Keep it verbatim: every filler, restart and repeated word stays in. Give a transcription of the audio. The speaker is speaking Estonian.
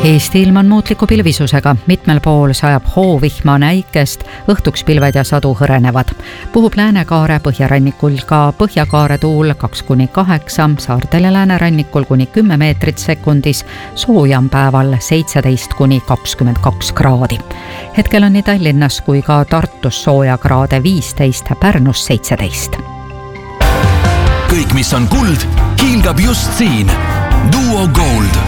Eesti ilm on muutliku pilvisusega, mitmel pool sajab hoovihma näikest, õhtuks pilved ja sadu hõrenevad. Puhub Läänekaare põhjarannikul ka põhjakaare tuul kaks kuni kaheksa, saartel ja läänerannikul kuni kümme meetrit sekundis, soojam päeval seitseteist kuni kakskümmend kaks kraadi. Hetkel on nii Tallinnas kui ka Tartus sooja kraade viisteist, Pärnus seitseteist. Kõik, mis on kuld, hiilgab just siin. Duo Gold.